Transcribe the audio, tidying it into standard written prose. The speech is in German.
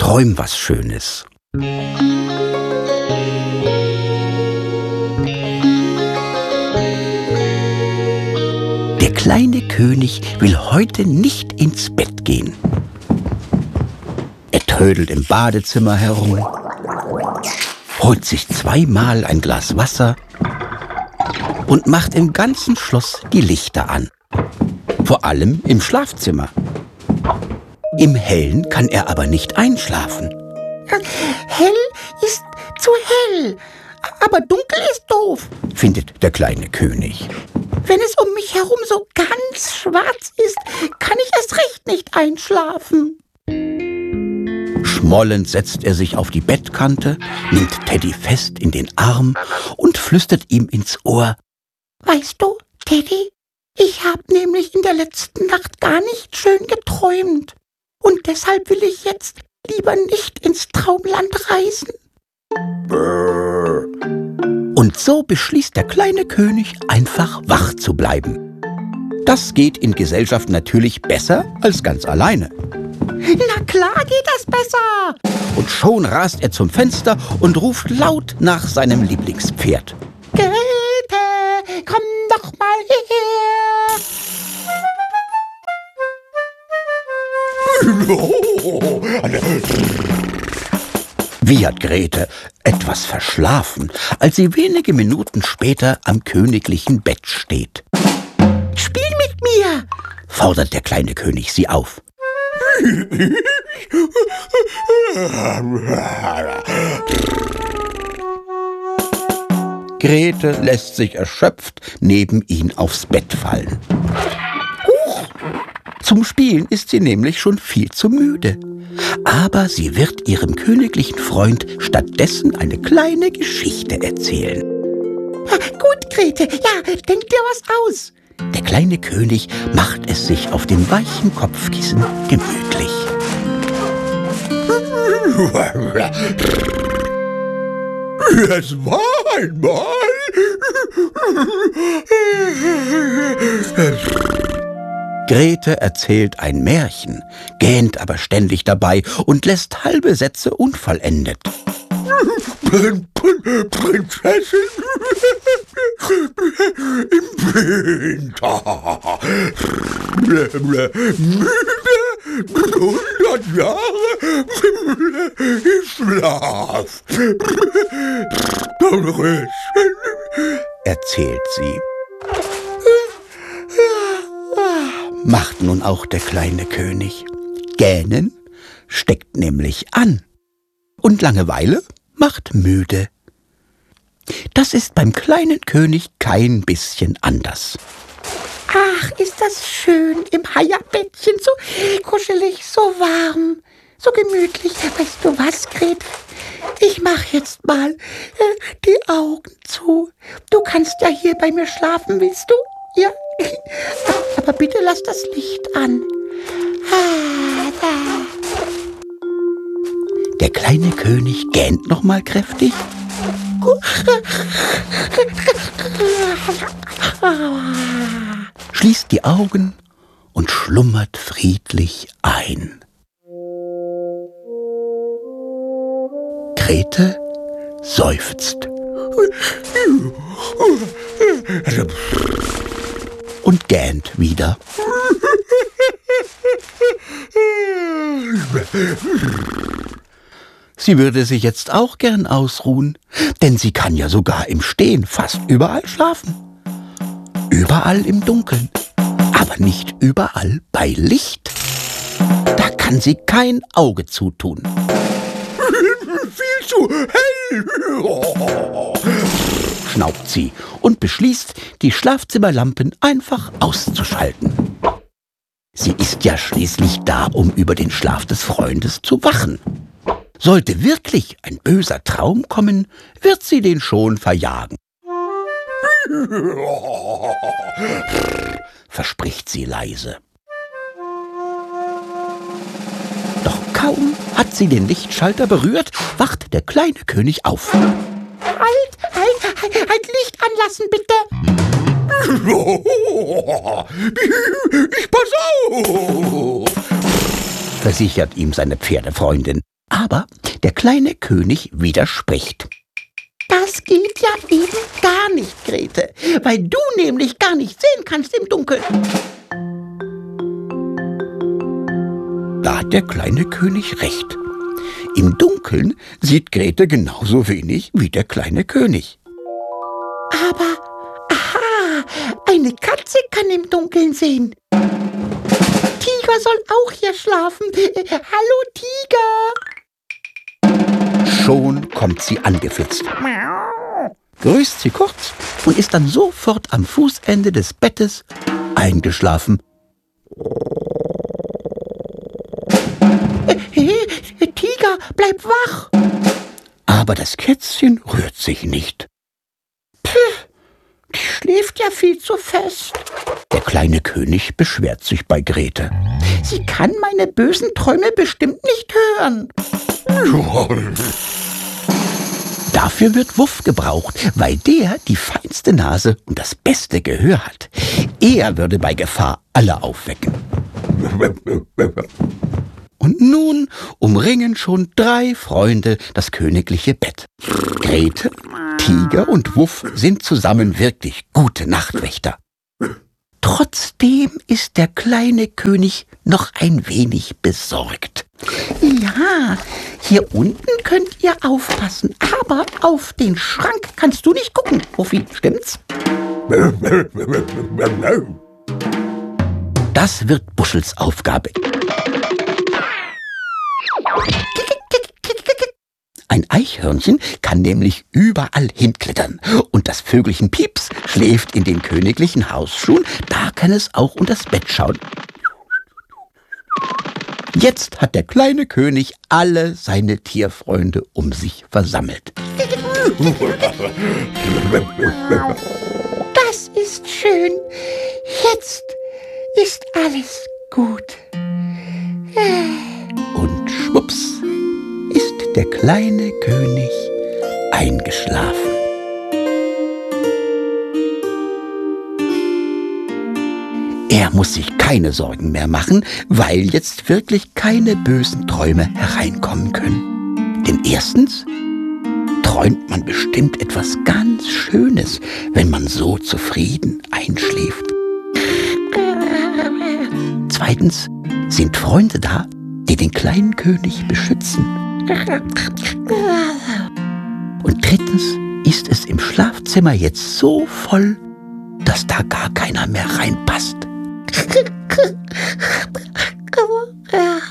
träum was Schönes. Der kleine König will heute nicht ins Bett gehen. Er trödelt im Badezimmer herum, holt sich zweimal ein Glas Wasser und macht im ganzen Schloss die Lichter an. Vor allem im Schlafzimmer. Im Hellen kann er aber nicht einschlafen. Hell ist zu hell, aber dunkel ist doof, findet der kleine König. Wenn es um mich herum so ganz schwarz ist, kann ich erst recht nicht einschlafen. Schmollend setzt er sich auf die Bettkante, nimmt Teddy fest in den Arm und flüstert ihm ins Ohr: Weißt du, Teddy, ich habe nämlich in der letzten Nacht gar nicht schön geträumt. Und deshalb will ich jetzt lieber nicht ins Traumland reisen. Und so beschließt der kleine König, einfach wach zu bleiben. Das geht in Gesellschaft natürlich besser als ganz alleine. Na klar geht das besser. Und schon rast er zum Fenster und ruft laut nach seinem Lieblingspferd. Grete, komm doch mal hierher. Wiehert Grete, etwas verschlafen, als sie wenige Minuten später am königlichen Bett steht. Spiel mit mir, fordert der kleine König sie auf. Grete lässt sich erschöpft neben ihn aufs Bett fallen. Huch! Zum Spielen ist sie nämlich schon viel zu müde. Aber sie wird ihrem königlichen Freund stattdessen eine kleine Geschichte erzählen. Gut, Grete, ja, denk dir was aus. Der kleine König macht es sich auf dem weichen Kopfkissen gemütlich. Es war einmal. Grete erzählt ein Märchen, gähnt aber ständig dabei und lässt halbe Sätze unvollendet. Prinzessin im Winter. Müde, 100 Jahre im Schlaf. Erzählt sie. Macht nun auch der kleine König. Gähnen steckt nämlich an. Und Langeweile macht müde. Das ist beim kleinen König kein bisschen anders. Ach, ist das schön im Haierbettchen, so kuschelig, so warm, so gemütlich. Weißt du was, Grete? Ich mach jetzt mal die Augen zu. Du kannst ja hier bei mir schlafen, willst du? Ja, aber bitte lass das Licht an. Der kleine König gähnt noch mal kräftig. Schließt die Augen und schlummert friedlich ein. Grete seufzt und gähnt wieder. Sie würde sich jetzt auch gern ausruhen, denn sie kann ja sogar im Stehen fast überall schlafen. Überall im Dunkeln, aber nicht überall bei Licht. Da kann sie kein Auge zutun. Viel zu hell, schnaubt sie und beschließt, die Schlafzimmerlampen einfach auszuschalten. Sie ist ja schließlich da, um über den Schlaf des Freundes zu wachen. Sollte wirklich ein böser Traum kommen, wird sie den schon verjagen. Verspricht sie leise. Doch kaum hat sie den Lichtschalter berührt, wacht der kleine König auf. Halt, Licht anlassen, bitte. Ich pass auf, versichert ihm seine Pferdefreundin. Aber der kleine König widerspricht. Das geht ja eben gar nicht, Grete, weil du nämlich gar nicht sehen kannst im Dunkeln. Da hat der kleine König recht. Im Dunkeln sieht Grete genauso wenig wie der kleine König. Aber, aha, eine Katze kann im Dunkeln sehen. Tiger soll auch hier schlafen. Hallo, Tiger. Schon kommt sie angeflitzt, grüßt sie kurz und ist dann sofort am Fußende des Bettes eingeschlafen. Tiger, bleib wach. Aber das Kätzchen rührt sich nicht. Die schläft ja viel zu fest. Der kleine König beschwert sich bei Grete. Sie kann meine bösen Träume bestimmt nicht hören. Dafür wird Wuff gebraucht, weil der die feinste Nase und das beste Gehör hat. Er würde bei Gefahr alle aufwecken. Und nun umringen schon 3 Freunde das königliche Bett. Grete, Tiger und Wuff sind zusammen wirklich gute Nachtwächter. Trotzdem ist der kleine König noch ein wenig besorgt. Ja, hier unten könnt ihr aufpassen, aber auf den Schrank kannst du nicht gucken, Wuffi, stimmt's? Das wird Buschels Aufgabe. Ein Eichhörnchen kann nämlich überall hinklettern. Und das Vögelchen Pieps schläft in den königlichen Hausschuhen. Da kann es auch unters Bett schauen. Jetzt hat der kleine König alle seine Tierfreunde um sich versammelt. Das ist schön. Jetzt ist alles gut. Und schwupps ist der kleine König eingeschlafen. Er muss sich keine Sorgen mehr machen, weil jetzt wirklich keine bösen Träume hereinkommen können. Denn erstens träumt man bestimmt etwas ganz Schönes, wenn man so zufrieden einschläft. Zweitens sind Freunde da, die den kleinen König beschützen. Und drittens ist es im Schlafzimmer jetzt so voll, dass da gar keiner mehr reinpasst.